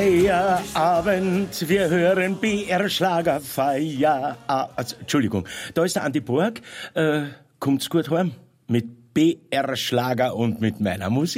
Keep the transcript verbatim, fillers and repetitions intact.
Feierabend, wir hören B R-Schlager, Feier... Also, Entschuldigung, da ist der Andi Borg. Äh, kommt's gut heim? Mit B R-Schlager und mit meiner Musik.